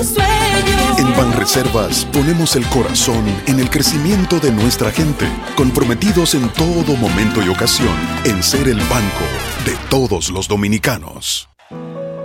En Banreservas ponemos el corazón en el crecimiento de nuestra gente, comprometidos en todo momento y ocasión en ser el banco de todos los dominicanos.